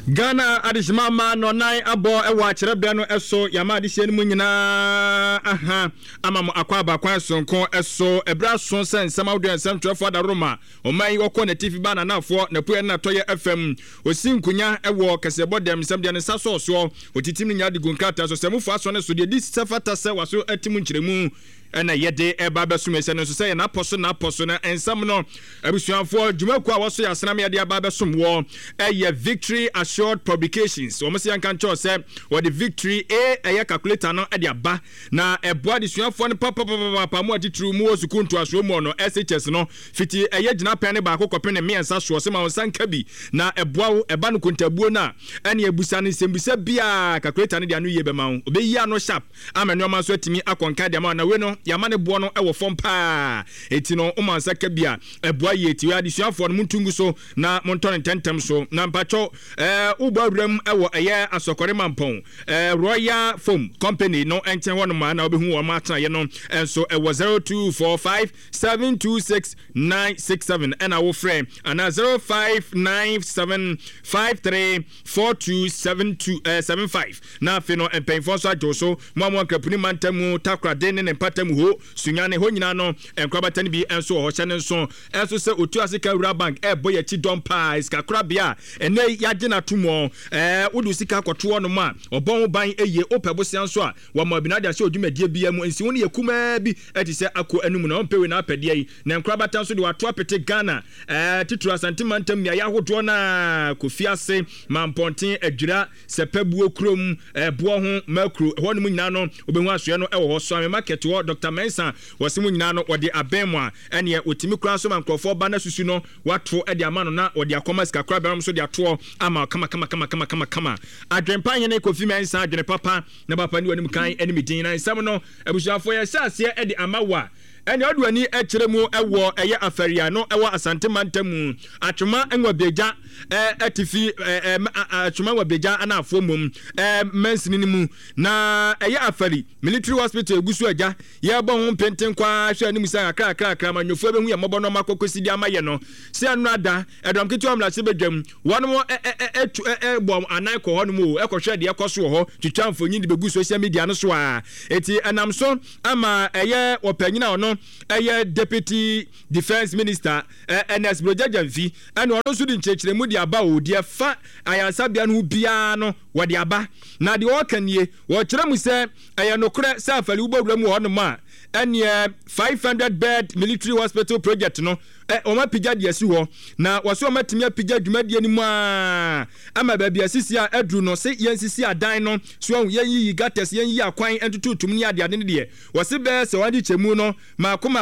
Ghana adishmama no nine abo ewa kyerebe no eso yama adihye no nyina amamo akwaba kwan sonko eso ebra son sensam awdo ensam twefo da Roma oman wokọ na TV bana nafo na pu na toye FM osinkunya ewo kesebo dem sem de ne saso so otitim nya de gonkata so semufo aso ne so de di sefata se waso atim nkyeremu ena yede eba besumese no so say na poso na ensam no abusuanfo dwumaku a woso yasenam yede aba besumwo eye Victory Assured Publications o mse yanka ncho se wo the Victory eye calculator no ede aba na eboa de suanfo no papa mo atitru mu osukuntu aso mu no SHS no fiti eye gina pen ne ba kokope ne miensa so se ma wonsanka bi na eboa eba no kontabuo na ene ebusa ne sembisa bia calculator ne de anu ye be ma wo obeyi ano sharp amenu ma so atimi akonka de ma na we no yamane bo no ewo fom pa eti no umansa ka bia eboa ye ti ya disuafo no muntungu so na monton tentem so na mpacho ubawram ewo eye asokore mampon Royal Foam Company no enten wono ma na obehu wo ma tana ye no enso ewo 0245726967 and wo frame ana 0597534272 na fe no empenfo so ajo so mo kapuni mantamu takra den ne patamu ho sunyane ho nyina no enkrabatan bi enso ho hye ne so enso se otu asika Rural Bank boy chi don pa iska krabia ene yaje na tumo wodu sika kwoto no ma obon ban eye opebosia nso a wa ma binade ase odwumadie bia mu ensi woni yakuma bi etise ako anum na ompewe na apede yi na enkrabatan so de wato apete Ghana titru asantimantam ya yahodo na kofiase mamponten adwira sepabuo krom boo ho makro ho no nyina no obehu asoe no ewo ho so am market wo Dr. Mensa wasimu nyina no wode abemwa ene otimi kura so mankrofo ba na susu no wato ede amano na wode akoma sika kura beram so de ato ama kama adwempa nyene Kofi Mensa adwene papa na papa ni wanim kan enemy din na nsam no abusuafo ya sase ede amawa ene oduani ekyeremu ewo eye afaria no ewo asante mantamu atwoma enwa beja atifi atwoma enwa beja ana afomum mensini mu na eye afari military hospital egusu aja ye bo ho penten kwa hwe ani musa akra manyofu behu ye mobo no makokosi di amaye no se anu ada edom ketu amla se bedwam wono bom anai ko hono mu ekohwe de ekoso ho twitwamfo nyi de begu social media no so a eti anamso ama eye opanyina ono eye Deputy Defense Minister NS Brojajamfi and ono so di nchechiremu di aba o di fa ayansabia no bia no wodi aba na de okanie wo kyeremu se eye nokure se afali ubowuramu hono ma ene 500 bed military hospital project no oma pija de asi ho na waso oma timia pija dwumadie ni mu ama baabi asisi a adru no se yensisi adan no so yenyi gates yenyi akwan entututum ni ade ne de wose be se wadi chemu no makoma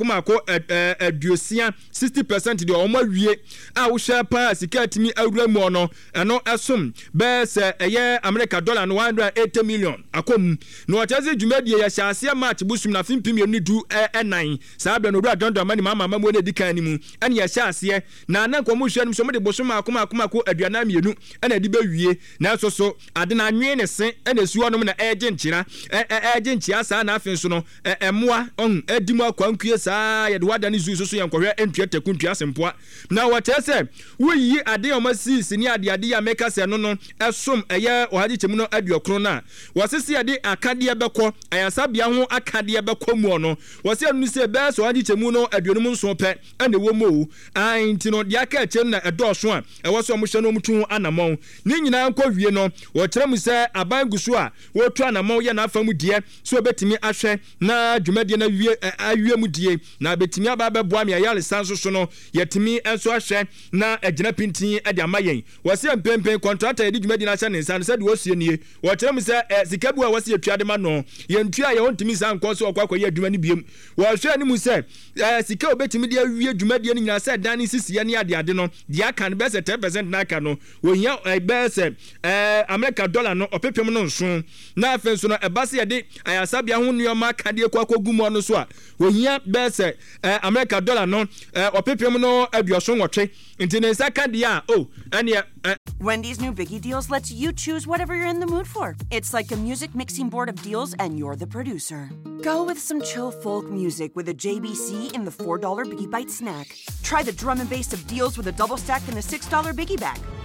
aduosia 60% de oma wie a wo hwe pa sika timi awura mu no eno esom be se eye America dollar no 180 million akom no wataze dwumadie ya hyase match busum na fimpim ni du enan saabla no do dondo mani mama mamu ne dikan ni mu ene ya hyase na nankomo hwe nim so de bosom akoma aduana mienu ene de bewie na so ade na anwe ne se ene suo no na eje nkyira eje nkyia sa na afin so no emoa on edimu akwankue sa ye de wada ne zu so yenkohwe entue tekuntua sempoa na watese woyi ade omasi ni ade ya meka se no esom eye ohaje chemu no aduokro na wasese ade akade beko ayasabia ho akade beko mu no wase anu se be so ohaje chemu no aduonum nso pe ene wo mo anti no de aka chemu na edoso a ewoso mo hwe no mutu anamon ni nyina nkọ wie no wo kyeremu se aban gusu a wo tu anamon ye na afa mu die so obetimi ahwe na dwumadie na awie mu die na betimi aba beboa me ayale sanso so no yetimi enso ahwe na agina pintin ade amayen wase mpempen contractor edi dwumadie na hye ne nsa no se de wosie nie wo kyeremu se sikabu a wase yetuade ma no yentua ye hontimi san kọ so okwa ye dwuma ni biem wo hwe ni mu se sika obetimi de awie dwumadie ni nyina se dan ni sisiye ni ade no dia kan be se 10% na aka no wo hia be se America dollar no opepem no nso na afen so no ebase ye de ayasabia ho nioma kade kwa kogumo no so a wo hia be se America dollar no opepem no aduoso nwotwe intine sakade ya Wendy's new Biggie Deals lets you choose whatever you're in the mood for. It's like a music mixing board of deals and you're the producer. Go with some chill folk music with a JBC in the $4 Biggie Bite snack. Try the drum and bass of deals with a double stack in the $6 Biggie bag.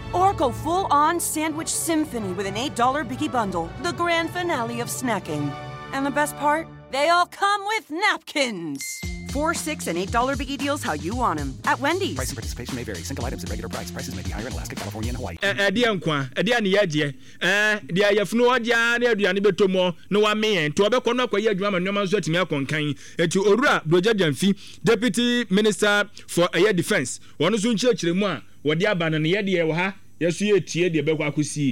Or go full-on sandwich symphony with an $8 Biggie Bundle, the grand finale of snacking. And the best part? They all come with napkins. 4, 6, and $8 Biggie deals how you want them at Wendy's. Price and participation may vary. Single items at regular price. Prices may be higher in Alaska, California, and Hawaii. Dia ni yaje. Dia yafunu odia na aduane betomo no wa me to obekọ no akoye adwuma manoma nso atimi akonkan. Eti Owura Broja Jamfi, Deputy Minister for Air Defense. Wono so nchirechire mu a wode aba no ye de wo ha yeso ye tie de bekọ akosi.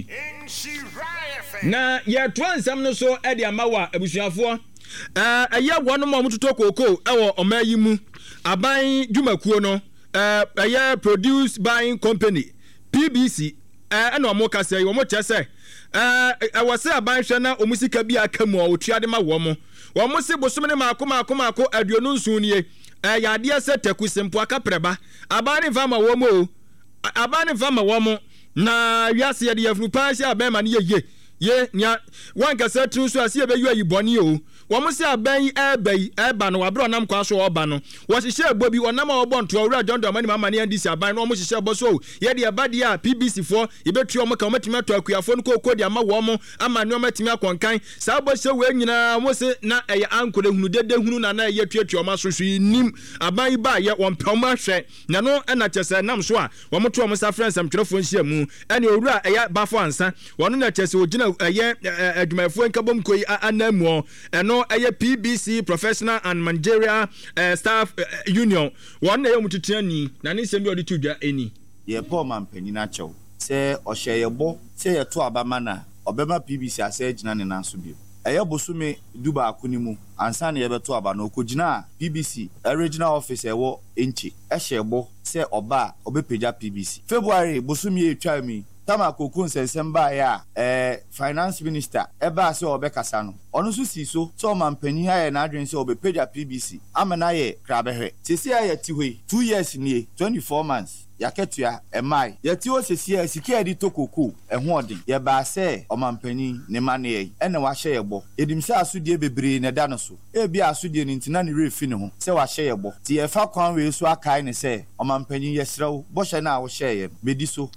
Na ye to ansam no so e de amawa abusuafo ɛyɛ wɔnom a mututo koko ɛwɔ ɔman yi mu aban dwumakuo no ɛyɛ produce buying company PBC ɛna ɔmo kasa yi ɔmo kyɛ sɛ ɛwɔ sɛ aban hwɛ na ɔmo sika bi aka mu a otua de ma wɔn se bosom ne maako aduonu nson nie ɛyɛ adeɛ sɛ taku sempo aka prɛba aban ne fa ma wɔn o aban ne fa ma wɔn na wiase yɛ de yɛfunu paa hyɛ aban ma ne ye nya wan kasa tun so ase be yu ayiboni o wo mo se aban eba no wabro nam kwa so oba no wo hihye ebo bi onam a obo nto Owura John Dramani mama ne ndisi aban no mo hihye ebo so ye de eba de a PBC fo ibetu omo ka omatimi ato akuafo no kokodi ama wo mo ama ne omatimi akonkan sa bo hye we nyina mo se na eye ankore hunu dede hunu na ye tuatu omo so nim aban ba ye won pɛ omo hwɛ na no na kyese nam so a wo mo to omo sa friends am twerefo nhia mu ene Owura eye bafo ansa wono na kyese ogina adwumayɛfoɔ nkabom koi anamuo ɛno ɛyɛ PBC Professional and Managerial Staff Union wɔn na ɛyɛ mututiani na ne nsɛm bi ɔde to dwa ɛni yɛ Paul Mampanyin akyɛw sɛ ɔhyɛ yɛbɔ sɛ yɛto abama na ɔbɛma PBC asɛ gyina ne nan so bio ɛyɛ bosume duba akoni mu ansa na yɛbɛto aba no okogina PBC regional office ɛwɔ enchi ɛhyɛ bɔ sɛ ɔba ɔbɛpagya PBC February bosume etwa mi Tama kokun sensem ba ya finance minister eba se obekasa no ono so si so Mampanyin aye na adwen se obepagya PBC amana ye krabehwe sisi aye ti hoi 2 years nie 24 months yaketua emai yeti o sisi ya sika edi tokoko eho odin ye ba se Mampanyin ne mane ye ene wa hye yebo edim se asodie bebre ne da no so ebi asodie ni ntina ne refi ne ho se wa hye yebo ti ye fa kwan we so akai ne se Mampanyin ye srew bo hye na wo hye ye bedi so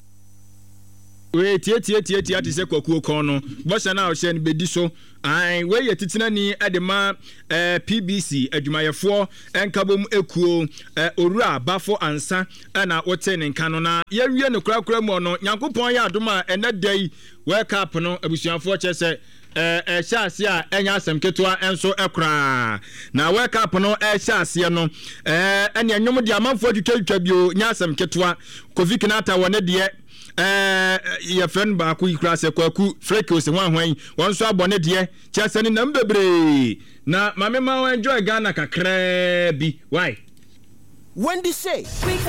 we tie ati se kwakuo kon no bosha na ohye ne bedi so ai we ye titina ni edema PBC adwumayefo enkabom ekuo Owura bafo ansa na wote ne nka no na ye wie ne kurakura mu no Nyankopon ya adoma enadai wake up no abusuafo kyese hyase a enya asem ketoa enso ekra na wake up no hyase no ene enwom de amanfo twitwa bio nya asem ketoa Kofi Kinata wone de your friend baako ikra se kwaku Frekos hwan won so abone de kyase ne nam bebre na mame ma enjoy Ghana kakra bi why Wendy say